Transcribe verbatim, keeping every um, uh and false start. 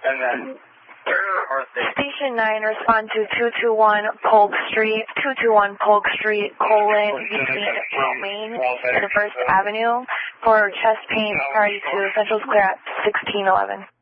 And then Station nine, respond to two two one Polk Street, two two one Polk Street, colon, between Mount Main and First Avenue for chest pain, priority two, Central Square at sixteen eleven.